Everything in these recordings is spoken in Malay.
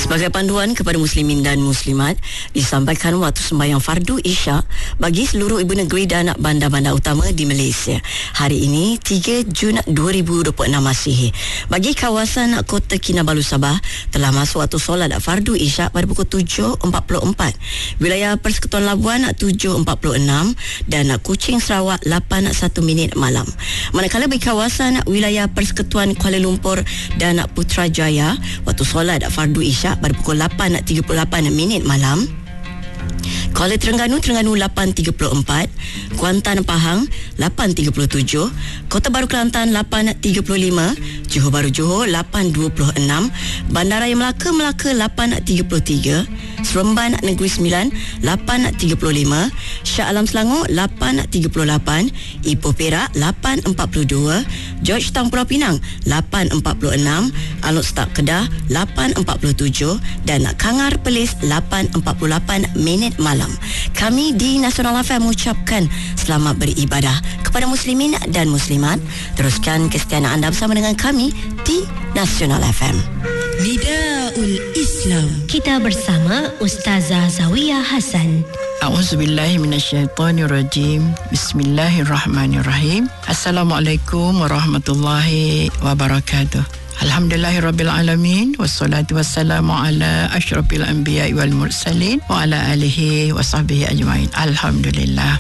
Sebagai panduan kepada muslimin dan muslimat, disampaikan waktu sembahyang fardu Isyak bagi seluruh ibu negeri dan bandar-bandar utama di Malaysia. Hari ini 3 Jun 2026 Masihi. Bagi kawasan Kota Kinabalu Sabah telah masuk waktu solat fardu Isyak pada pukul 7.44. Wilayah Persekutuan Labuan 7.46 dan Kuching Sarawak 8.1 malam. Manakala bagi kawasan wilayah Persekutuan Kuala Lumpur dan Putrajaya, waktu solat fardu Isyak pada pukul 8.38 malam. Kuala Terengganu 8.34, Kuantan Pahang 8.37, Kota Baru Kelantan 8.35, Johor Bahru Johor 8.26, Bandaraya Melaka 8.33, Seremban Negeri Sembilan 8.35, Shah Alam Selangor 8.38, Ipoh Perak 8.42, Georgetown Pulau Pinang 8.46, Alor Setak Kedah 8.47 dan Kangar Perlis 8.48 malam. Kami di Nasional FM mengucapkan selamat beribadah kepada muslimin dan muslimat. Teruskan kesetiaan anda bersama dengan kami di Nasional FM. Nidaul Islam. Kita bersama Ustazah Zawiyah Hasan. A'udzubillahi minasyaitonirrajim. Bismillahirrahmanirrahim. Assalamualaikum warahmatullahi wabarakatuh. Alhamdulillahirabbil alamin wassalatu wassalamu ala asyrafil anbiya'i wal mursalin wa ala alihi wasahbihi ajmain. Alhamdulillah.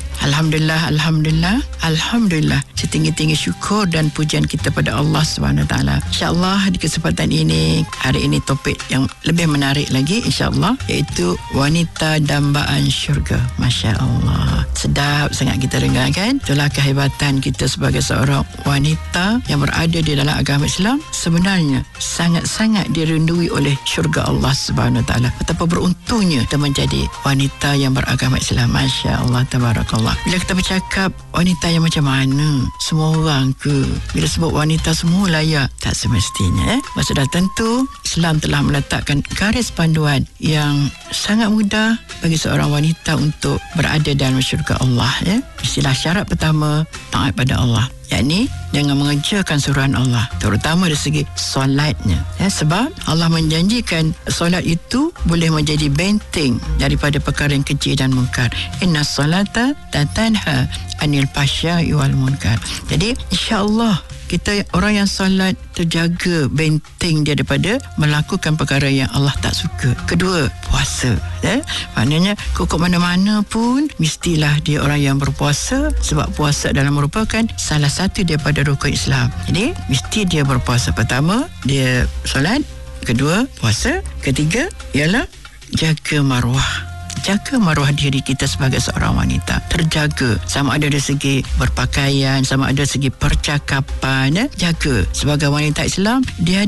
Setinggi-tinggi syukur dan pujian kita pada Allah Subhanahu taala. Insya-Allah di kesempatan ini, hari ini topik yang lebih menarik lagi insya-Allah, iaitu wanita dambaan syurga. Masya-Allah. Sedap sangat kita dengar kan? Itulah kehebatan kita sebagai seorang wanita yang berada di dalam agama Islam. Sebenarnya sangat-sangat dirindui oleh syurga Allah Subhanahu taala. Betapa beruntungnya kita menjadi wanita yang beragama Islam. Masya-Allah, tabarakallah. Bila kita bercakap wanita yang macam mana, semua orang ke? Bila sebut wanita semua layak? Tak semestinya. Sudah tentu Islam telah meletakkan garis panduan yang sangat mudah bagi seorang wanita untuk berada dalam syurga Allah. Istilah syarat pertama, taat pada Allah, yakni jangan mengerjakan suruhan Allah, terutama dari segi solatnya. Sebab Allah menjanjikan solat itu boleh menjadi benteng daripada perkara yang kecil dan munkar. Inna solata tatanha anil fahsya'i wal munkar. Jadi insya-Allah kita orang yang solat terjaga benteng dia daripada melakukan perkara yang Allah tak suka. Kedua, puasa. Maknanya kok mana-mana pun mestilah dia orang yang berpuasa, sebab puasa adalah merupakan salah satu daripada rukun Islam. Jadi mesti dia berpuasa. Pertama, dia solat. Kedua, puasa. Ketiga, ialah jaga maruah. Jaga maruah diri kita sebagai seorang wanita. Terjaga, sama ada dari segi berpakaian, sama ada dari segi percakapan. Jaga. Sebagai wanita Islam, dia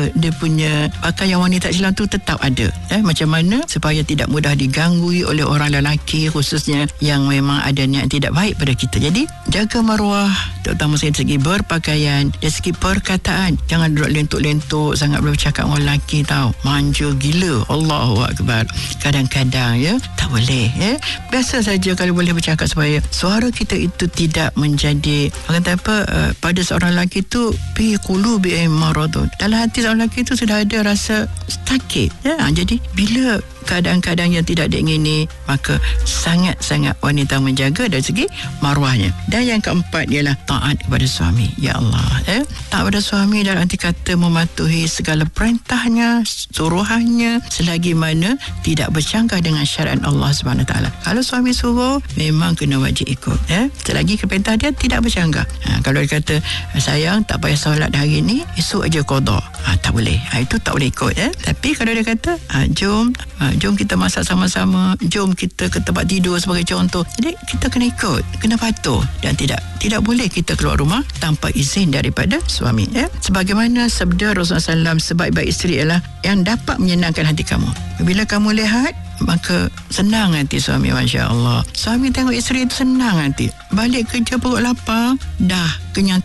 punya pakaian wanita Islam tu tetap ada. Macam mana supaya tidak mudah diganggu oleh orang lelaki, khususnya yang memang ada niat tidak baik pada kita. Jadi jaga maruah, terutama dari segi berpakaian, dari segi perkataan. Jangan duduk lentuk-lentuk sangat bercakap dengan lelaki tau. Manja gila. Allahu Akbar. Kadang-kadang tak boleh. Biasa saja kalau boleh bercakap supaya suara kita itu tidak menjadi pada seorang lelaki itu fi qulubi maradun. Dalam hati seorang lelaki itu sudah ada rasa sakit. Jadi bila keadaan-keadaan yang tidak diingini, maka sangat-sangat wanita menjaga dari segi maruahnya. Dan yang keempat ialah taat kepada suami. Ya Allah, taat kepada suami dalam arti kata mematuhi segala perintahnya, suruhannya, selagi mana tidak bercanggah dengan syariat Allah Subhanahu taala. Kalau suami suruh, memang kena wajib ikut. Selagi perintah dia tidak bercanggah. Kalau dia kata, sayang tak payah solat hari ni, esok aja qada, tak boleh. Itu tak boleh ikut. Tapi kalau dia kata, jom kita masak sama-sama, jom kita ke tempat tidur sebagai contoh, jadi kita kena ikut, kena patuh, dan tidak boleh kita keluar rumah tanpa izin daripada suami. Sebagaimana sabda Rasulullah SAW, sebaik-baik isteri ialah yang dapat menyenangkan hati kamu. Bila kamu lihat, maka senang hati suami. Masya Allah, suami tengok isteri itu senang hati. Balik kerja perut lapar, dah kenyang